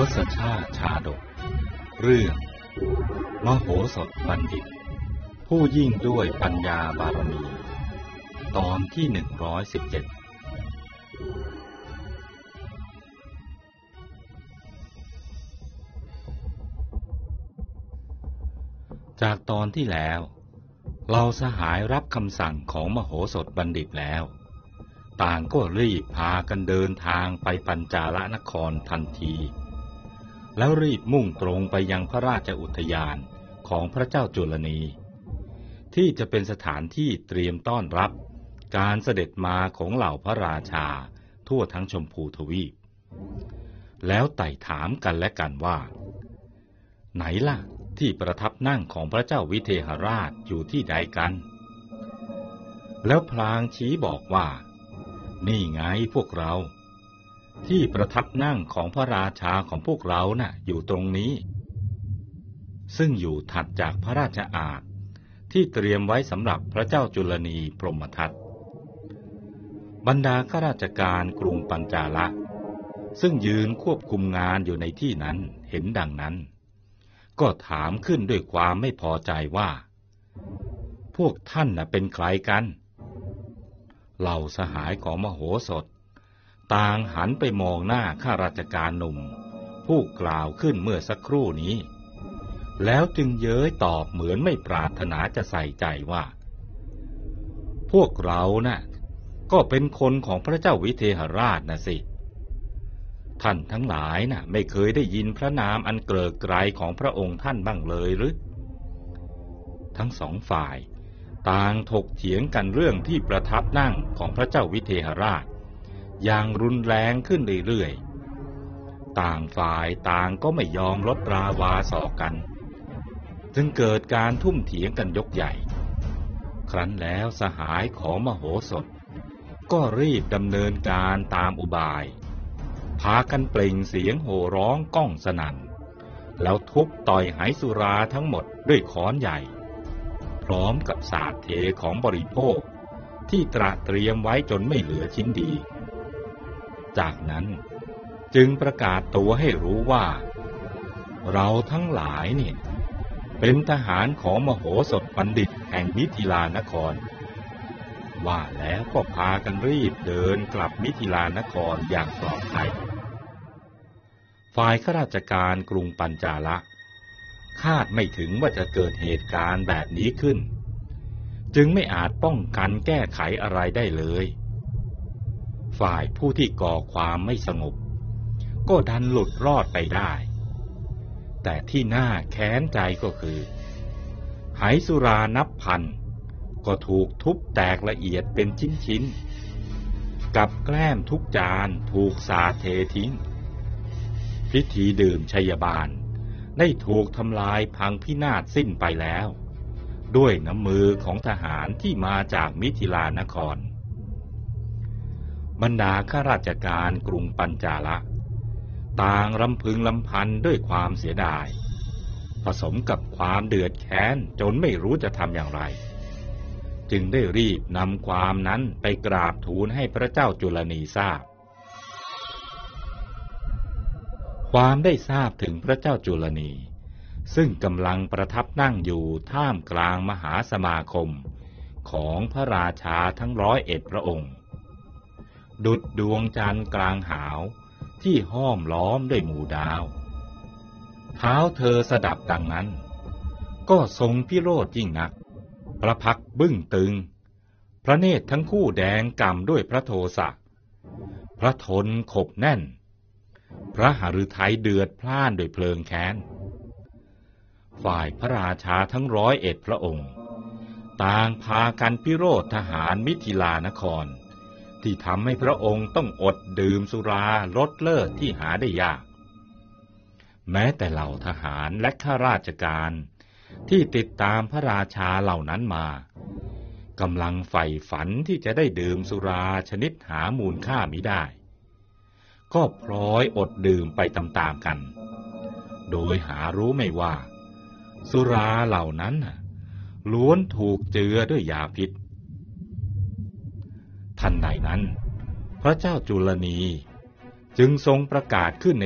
ศชาติชาดกเรื่องมโหสถบัณฑิตผู้ยิ่งด้วยปัญญาบารมีตอนที่117จากตอนที่แล้วเราสหายรับคำสั่งของมโหสถบัณฑิตแล้วต่างก็รีบพากันเดินทางไปปัญจาลนครทันทีแล้วรีบมุ่งตรงไปยังพระราชอุทยานของพระเจ้าจุลนีที่จะเป็นสถานที่เตรียมต้อนรับการเสด็จมาของเหล่าพระราชาทั่วทั้งชมพูทวีปแล้วไต่ถามกันและกันว่าไหนล่ะที่ประทับนั่งของพระเจ้าวิเทหราชอยู่ที่ใดกันแล้วพลางชี้บอกว่านี่ไงพวกเราที่ประทับนั่งของพระราชาของพวกเราน่ะอยู่ตรงนี้ซึ่งอยู่ถัดจากพระราชอาณที่เตรียมไว้สำหรับพระเจ้าจุลนีพรหมทัตบรรดาข้าราชการกรุงปัญจาละซึ่งยืนควบคุมงานอยู่ในที่นั้นเห็นดังนั้นก็ถามขึ้นด้วยความไม่พอใจว่าพวกท่านน่ะเป็นใครกันเหล่าสหายของมโหสถต่างหันไปมองหน้าข้าราชการหนุ่มผู้กล่าวขึ้นเมื่อสักครู่นี้แล้วจึงเย้ยตอบเหมือนไม่ปรารถนาจะใส่ใจว่าพวกเราน่ะก็เป็นคนของพระเจ้าวิเทหราชนะสิท่านทั้งหลายน่ะไม่เคยได้ยินพระนามอันเกริกไกรของพระองค์ท่านบ้างเลยหรือทั้งสองฝ่ายต่างถกเถียงกันเรื่องที่ประทับนั่งของพระเจ้าวิเทหราชอย่างรุนแรงขึ้นเรื่อยๆต่างฝ่ายต่างก็ไม่ยอมลดราวาสอกกันจึงเกิดการทุ่มเถียงกันยกใหญ่ครั้นแล้วสหายของมโหสถก็รีบดำเนินการตามอุบายพากันเปล่งเสียงโห่ร้องก้องสนั่นแล้วทุบต่อยไหสุราทั้งหมดด้วยค้อนใหญ่พร้อมกับสาดเทของบริโภคที่ตระเตรียมไว้จนไม่เหลือชิ้นดีจากนั้นจึงประกาศตัวให้รู้ว่าเราทั้งหลายเนี่ยเป็นทหารของมโหสถบัณฑิตแห่งมิถิลานครว่าแล้วก็พากันรีบเดินกลับมิถิลานครอย่างปลอดภัยฝ่ายข้าราชการกรุงปัญจาละคาดไม่ถึงว่าจะเกิดเหตุการณ์แบบนี้ขึ้นจึงไม่อาจป้องกันแก้ไขอะไรได้เลยฝ่ายผู้ที่ก่อความไม่สงบก็ดันหลุดรอดไปได้แต่ที่น่าแค้นใจก็คือไหสุรานับพันก็ถูกทุบแตกละเอียดเป็นชิ้นๆกับแกล้มทุกจานถูกสาดเททิ้งพิธีดื่มชัยบาลได้ถูกทำลายพังพินาศสิ้นไปแล้วด้วยน้ำมือของทหารที่มาจากมิถิลานครบรรดาข้าราชการกรุงปัญจาละต่างรำพึงรำพันด้วยความเสียดายผสมกับความเดือดแค้นจนไม่รู้จะทำอย่างไรจึงได้รีบนำความนั้นไปกราบทูลให้พระเจ้าจุลนีทราบความได้ทราบถึงพระเจ้าจุลนีซึ่งกำลังประทับนั่งอยู่ท่ามกลางมหาสมาคมของพระราชาทั้ง101พระองค์ดุจดวงจันทร์กลางหาวที่ห้อมล้อมด้วยหมู่ดาวเท้าเธอสดับดังนั้นก็ทรงพิโรธยิ่งนักพระพักบึ้งตึงพระเนตรทั้งคู่แดงก่ำด้วยพระโทสะพระทนขบแน่นพระหฤทัยเดือดพล่านด้วยเพลิงแค้นฝ่ายพระราชาทั้ง101พระองค์ต่างพากันพิโรธทหารมิถิลานครที่ทำให้พระองค์ต้องอดดื่มสุราลดเลิศที่หาได้ยากแม้แต่เหล่าทหารและข้าราชการที่ติดตามพระราชาเหล่านั้นมากำลังใฝ่ฝันที่จะได้ดื่มสุราชนิดหามูลค่ามิได้ก็พลอยอดดื่มไปตามๆกันโดยหารู้ไม่ว่าสุราเหล่านั้นล้วนถูกเจือด้วยยาพิษทันใดนั้นพระเจ้าจุลนีจึงทรงประกาศขึ้นใน